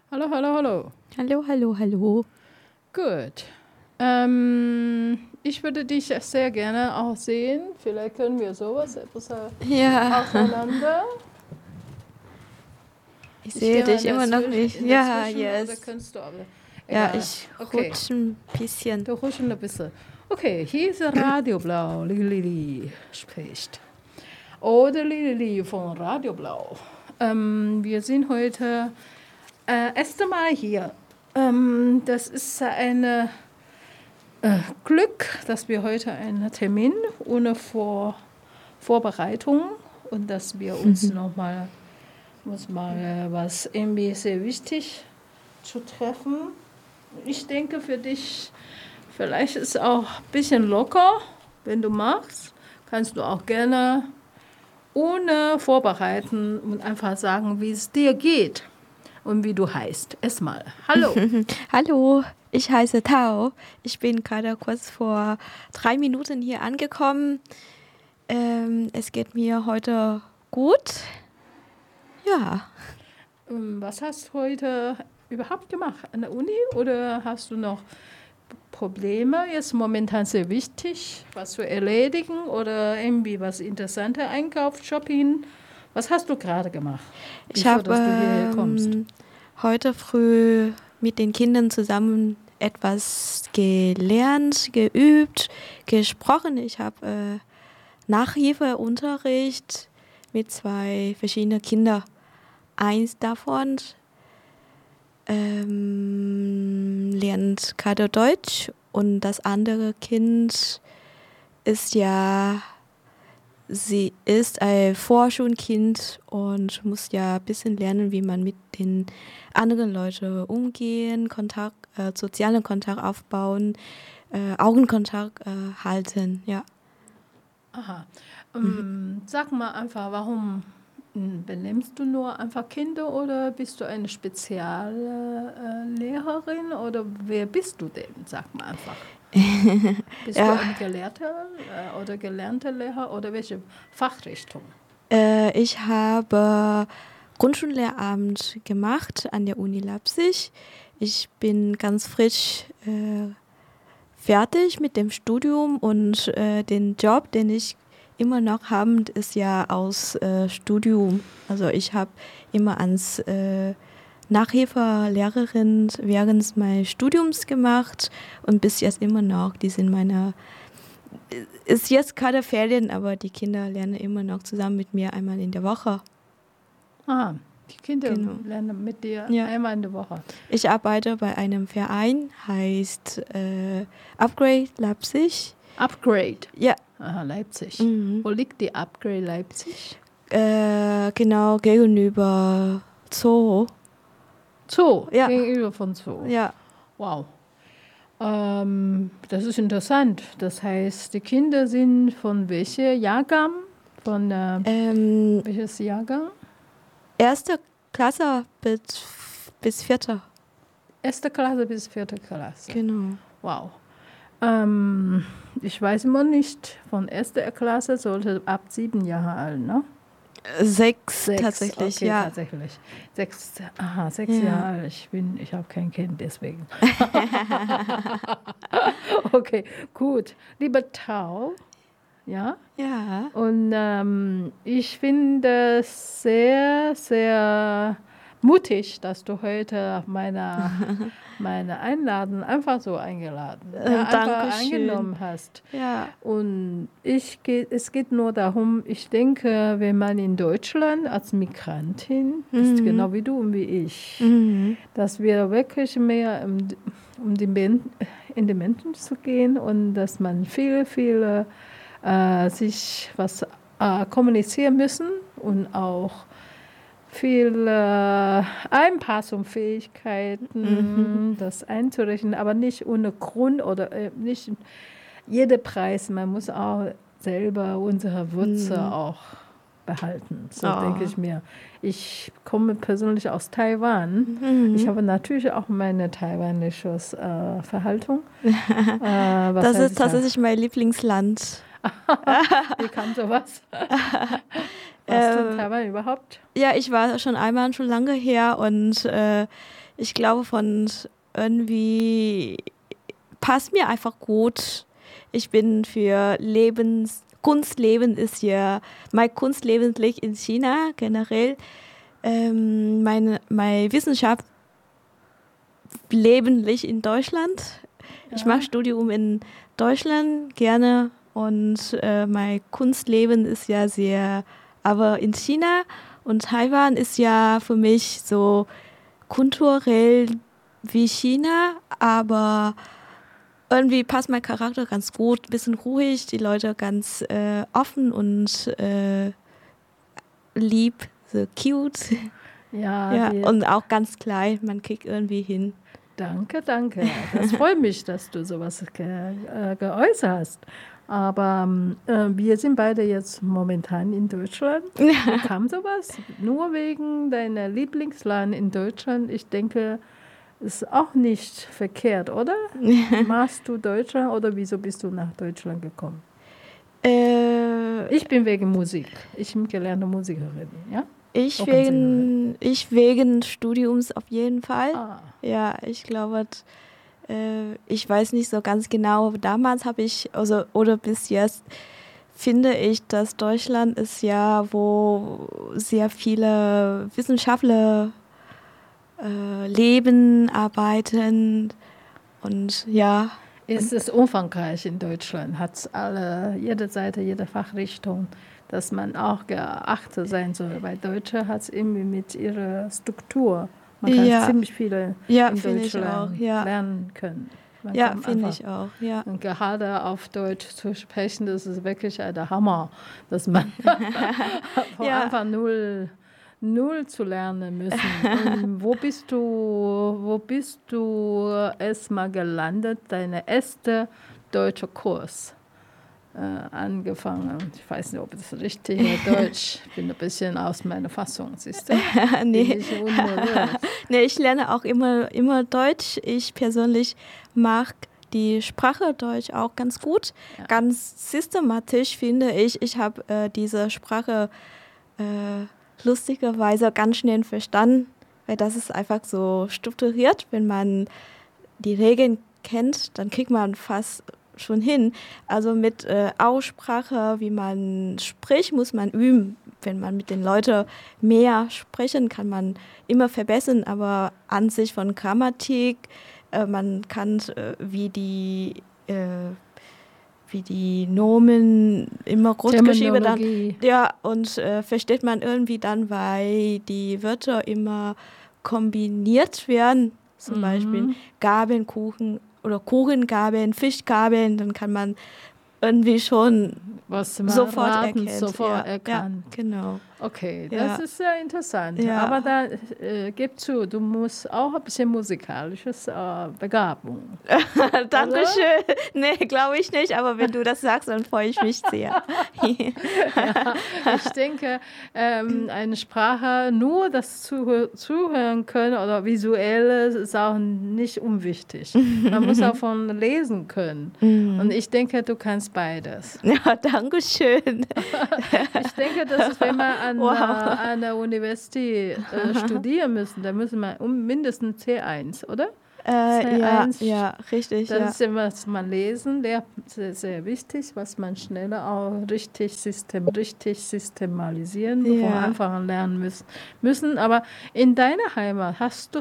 Hallo, hallo, hallo. Hallo, hallo, hallo. Gut. Ich würde dich sehr gerne auch sehen. Vielleicht können wir sowas etwas Ja, auseinander. ich Ich sehe stehe dich immer noch nicht. in der Ja, Zwischen oder yes. kannst du aber. Ja, Egal. ich Okay. rutsche ein bisschen. Du huschen ein bisschen. Okay, hier ist Radio Blau. Lili spricht. Oder Lili von Radio Blau. Wir sind heute erste Mal hier. Das ist ein Glück, dass wir heute einen Termin ohne Vorbereitung und dass wir uns nochmal was irgendwie sehr wichtig zu treffen. Ich denke für dich, vielleicht ist es auch ein bisschen locker, wenn du magst, kannst du auch gerne ohne vorbereiten und einfach sagen, wie es dir geht und wie du heißt. Erstmal, hallo. Hallo, ich heiße Tao. Ich bin gerade kurz vor 3 Minuten hier angekommen. Es geht mir heute gut. Ja. Was hast du heute überhaupt gemacht? An der Uni oder hast du noch Probleme? Jetzt momentan sehr wichtig, was zu erledigen oder irgendwie was Interessantes, Einkauf, Shopping. Was hast du gerade gemacht, Ich bevor dass du hierher habe kommst? heute früh mit den Kindern zusammen etwas gelernt, geübt, gesprochen. Ich habe Nachhilfeunterricht mit 2 verschiedenen Kindern. Eins davon lernt gerade Deutsch und das andere Kind sie ist ein Vorschulkind und muss ja ein bisschen lernen, wie man mit den anderen Leuten umgehen, sozialen Kontakt aufbauen, Augenkontakt halten, ja. Aha. Sag mal einfach, warum benimmst du nur einfach Kinder oder bist du eine Speziallehrerin oder wer bist du denn? Sag mal einfach. Bist du Ja, eine Gelehrte oder gelernte Lehrer oder welche Fachrichtung? ich habe Grundschullehramt gemacht an der Uni Leipzig. Ich bin ganz frisch fertig mit dem Studium und den Job, den ich immer noch habe, ist ja aus Studium. Also ich habe immer als Nachhilfelehrerin während meines Studiums gemacht und bis jetzt immer noch. Die sind ist jetzt gerade Ferien, aber die Kinder lernen immer noch zusammen mit mir einmal in der Woche. Ah, die Kinder Genau. lernen mit dir Ja. einmal in der Woche. Ich arbeite bei einem Verein, heißt Upgrade Leipzig. Upgrade. Ja. Aha, Leipzig. Mhm. Wo liegt die Upgrade Leipzig? Genau gegenüber Zoo. Zoo, Ja. gegenüber von Zoo. Ja. Wow. Das ist interessant. Das heißt, die Kinder sind von welchem Jahrgang? Von welches Jahrgang? 1. Klasse bis 4. 1. Klasse bis 4. Klasse. Genau. Wow. Ich weiß immer nicht, von 1. Klasse sollte ab 7 Jahre alt, ne? 6 tatsächlich, okay, ja. Tatsächlich. 6 Ja. Jahre alt. Ich habe kein Kind, deswegen. Okay, gut. Lieber Tau, ja? Ja. Und ich finde es sehr, sehr mutig, dass du heute auf meine Einladung einfach so eingeladen, einfach Dankeschön. angenommen hast. Ja. Und es geht nur darum, ich denke, wenn man in Deutschland als Migrantin ist, genau wie du und wie ich, dass wir wirklich mehr in die Menschen zu gehen und dass man viele sich was kommunizieren müssen und auch viel Anpassungsfähigkeiten, das einzurichten, aber nicht ohne Grund oder nicht jeder Preis. Man muss auch selber unsere Wurzel auch behalten. So denke ich mir. Ich komme persönlich aus Taiwan. Ich habe natürlich auch meine taiwanische Verhaltung. Das ist tatsächlich mein Lieblingsland. Wie kam sowas? Warst du in Taiwan überhaupt? Ja, ich war schon einmal schon lange her und ich glaube von irgendwie passt mir einfach gut. Ich bin für Kunstleben ist hier, mein Kunstleben liegt in China generell. Meine Wissenschaft lebendig in Deutschland. Ja. Ich mache Studium in Deutschland gerne und mein Kunstleben ist ja sehr, aber in China und Taiwan ist ja für mich so kulturell wie China, aber irgendwie passt mein Charakter ganz gut, bisschen ruhig, die Leute ganz offen und lieb, so cute. Ja, und auch ganz klein, man kriegt irgendwie hin. Danke, danke. Das freut mich, dass du sowas geäußert hast. Aber wir sind beide jetzt momentan in Deutschland. Wie kam sowas? Nur wegen deiner Lieblingsland in Deutschland? Ich denke, ist auch nicht verkehrt, oder? Machst du Deutschland oder wieso bist du nach Deutschland gekommen? Ich bin wegen Musik. Ich bin gelernte Musikerin, ja? Ich wegen Studiums auf jeden Fall. Ja, ich glaube, ich weiß nicht so ganz genau, aber damals habe ich, also, oder bis jetzt, finde ich, dass Deutschland ist ja, wo sehr viele Wissenschaftler leben, arbeiten und ja. Es ist umfangreich in Deutschland, hat es jede Seite, jede Fachrichtung, dass man auch geachtet sein soll. Weil Deutsche hat es irgendwie mit ihrer Struktur. Man kann ziemlich viele in Deutschland lernen können. Ja, finde ich auch. Ja. Und gerade auf Deutsch zu sprechen, das ist wirklich der Hammer, dass man von Anfang null zu lernen müssen. Und wo bist du erstmal gelandet, deine erste deutsche Kurs angefangen? Ich weiß nicht, ob das richtig ist, Deutsch. Ich bin ein bisschen aus meiner Fassung, siehst du? Nee. Ich lerne auch immer Deutsch. Ich persönlich mag die Sprache Deutsch auch ganz gut. Ja. Ganz systematisch finde ich. Ich habe diese Sprache lustigerweise ganz schnell verstanden, weil das ist einfach so strukturiert. Wenn man die Regeln kennt, dann kriegt man fast schon hin. Also mit Aussprache, wie man spricht, muss man üben. Wenn man mit den Leuten mehr sprechen, kann man immer verbessern, aber an sich von Grammatik, man kann wie die Nomen immer groß geschrieben dann. Ja, und versteht man irgendwie dann, weil die Wörter immer kombiniert werden. Zum Beispiel Gabeln, Kuchen oder Kuchengabeln, Fischgabeln, dann kann man irgendwie schon sofort erkennen. Ja, genau. Okay, das ist sehr interessant. Ja. Aber da gib zu, du musst auch ein bisschen musikalisches Begabung. Dankeschön. Nee, glaube ich nicht, aber wenn du das sagst, dann freue ich mich sehr. Ich denke, eine Sprache, nur das Zuhören können oder visuelle ist auch nicht unwichtig. Man muss auch von lesen können. Und ich denke, du kannst beides. Ja, danke schön. Ich denke, das ist, wenn man an der Universität studieren müssen, dann müssen wir mindestens C1, oder? C1, ja, richtig. Das ist immer, was man lesen lernt, sehr, sehr wichtig, was man schneller auch richtig systematisieren, von Anfang an lernen müssen. Aber in deiner Heimat, hast du